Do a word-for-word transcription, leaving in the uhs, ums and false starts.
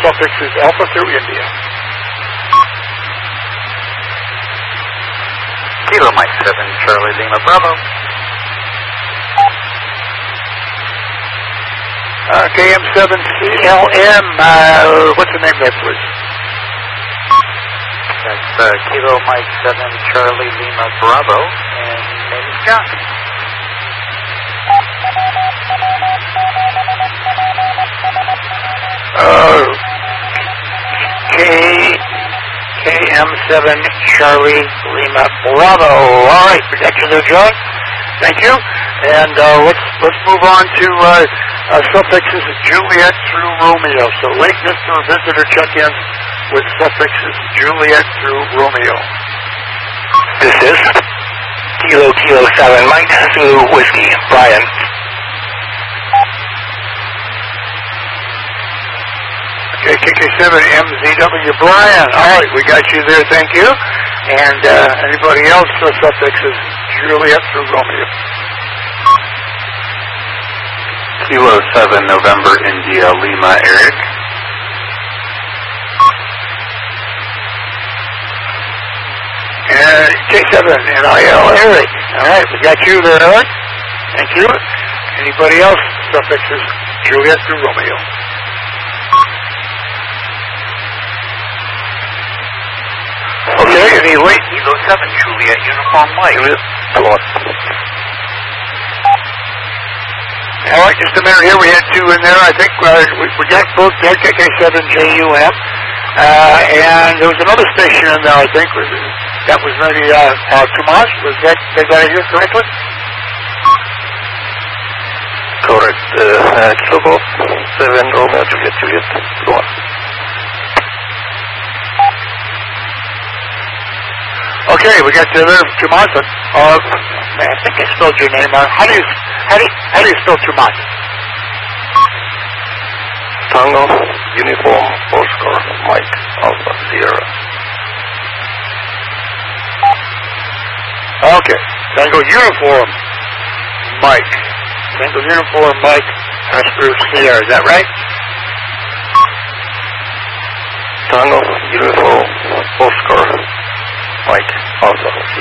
suffix is Alpha through India. Kilo Mike seven, Charlie Lima Bravo. Uh, K M seven C L M, uh, what's the name there, please? That's uh, Kilo Mike seven, Charlie Lima Bravo, and name is John. Uh, K, K M seven, Charlie Lima Bravo. All right, we got you there, John. Thank you. And uh, let's let's move on to uh, uh, suffixes Juliet through Romeo. So late Mister Visitor check-ins with suffixes Juliet through Romeo. This is Kilo Kilo seven, Mike Zulu Whiskey, Brian. Okay, K K seven M Z W, Brian. All right, we got you there. Thank you. And uh, anybody else? Uh, suffixes Juliet through Romeo. Kilo seven, November India Lima, Eric. And K seven N I L, Eric. All right, we got you there, Eric. Thank you. Anybody else? Suffixes Juliet through Romeo. Okay, any late? Kilo seven, Juliet Uniform Mike. Come on. All right, just a minute here. We had two in there. I think uh, we, we got both there, K K seven J U M. Uh, and there was another station in there, I think. Was, that was maybe uh, uh, Tomas. Was that, did I hear correctly? Correct. Uh, uh, Kilo seven, Romeo, Juliet, Juliet. Go on. Okay, we got the other Tomas. Uh, man, I think I spelled your name. Uh, how do you how do you, how do you spell Tomas? Tango, Uniform, Oscar, Mike, Alpha, Sierra. Okay, Tango Uniform, Mike. Tango Uniform, Mike, Oscar, Sierra. Is that right? Tango, Uniform, Oscar, Mike, Alpha,